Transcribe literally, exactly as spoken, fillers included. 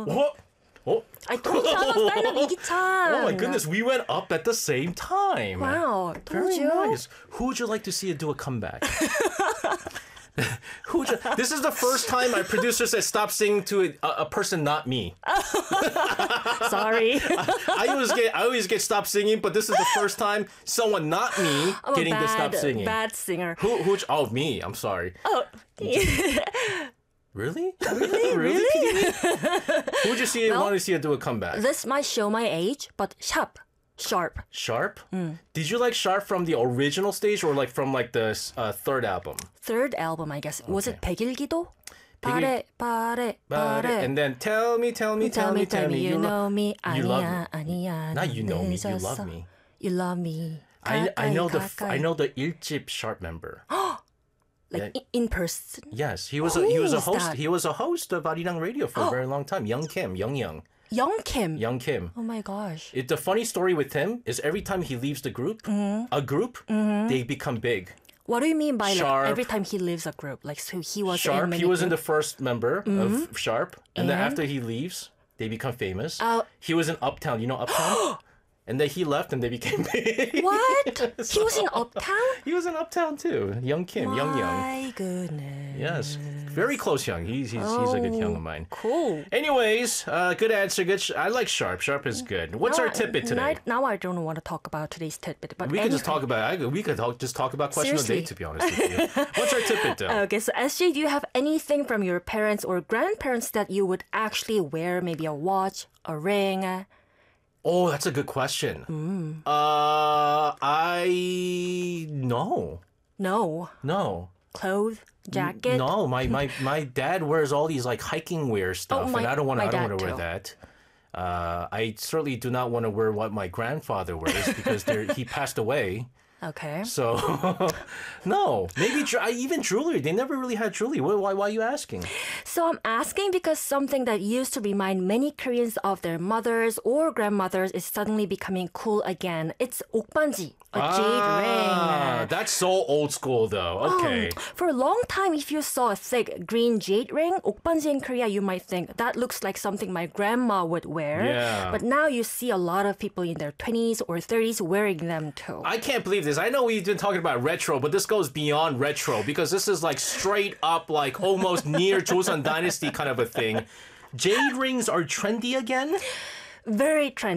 What? Oh. I told you I was fan of 이기찬. Oh my goodness, we went up at the same time. Wow, told Very you. nice. Who would you like to see it do a comeback? Who would you, this is the first time my producer said stop singing to a, a person not me. Sorry. I always get I always get stop singing, but this is the first time someone not me I'm getting a bad, to stop singing. bad singer. Who who? Oh, me. I'm sorry. Oh, Really? Really? really? Who would you see Well, want to see it do a comeback? this might show my age, but sharp, sharp. Sharp? Mm. Did you like Sharp from the original stage or like from like the uh, third album? Third album, I guess. Was it 백일기도? 백일- 바래, 바래, But, 바래. and then tell me, tell me, Tell me, tell me, you know me. You love 아니야, me. 아니야. Not you know me, you 늦었어. love me. You love me. I I 가까이, know the f- 가까이. I know the 일집 Sharp member. Like in- in person. Yes, he was a Who he was a is host. that? He was a host of Arirang Radio for a very long time. Young Kim, Young Young, Young Kim. Young Kim. Oh my gosh. It, the funny story with him is every time he leaves the group, Mm-hmm. a group, they become big. What do you mean by Sharp. like every time he leaves a group? Like so he was in Sharp, many he was in the group- first member of Sharp, and, then And? after he leaves, they become famous. Oh. He was in Uptown, you know Uptown? And then he left and they became big. What? He was in Uptown? He was in Uptown too. Young Kim, Young Young. My goodness. Yes, very close Young. He's he's, he's a good Young of mine. Cool. Anyways, uh, good answer. Good. Sh- I like Sharp. Sharp is good. What's Now our I- tidbit today? Now, now I don't want to talk about today's tidbit, but We could just anyway. talk about. I, we could talk, just talk about question of the day. Seriously. To be honest with you, what's our tidbit though? Okay, so S J, do you have anything from your parents or grandparents that you would actually wear? Maybe a watch, a ring? Oh, that's a good question. Uh, I no, No. no, Clothes, jacket? no. My my my dad wears all these like hiking wear stuff, Oh, my- and I don't want to. my I don't dad want to wear too. that. Uh, I certainly do not want to wear what my grandfather wears because there, he passed away. Okay. So, no. Maybe ju- I- even jewelry. They never really had jewelry. Why, why, why are you asking? So I'm asking because something that used to remind many Koreans of their mothers or grandmothers is suddenly becoming cool again. It's 옥반지, a jade Ah, ring. that's so old school, though. Okay. Um, for a long time, if you saw a thick green jade ring, 옥반지 in Korea, you might think that looks like something my grandma would wear. Yeah. But now you see a lot of people in their twenties or thirties wearing them too. I can't believe this. I know we've been talking about retro, but this goes beyond retro because this is like straight up, like almost near Joseon Dynasty kind of a thing. Jade rings are trendy again? Very trendy.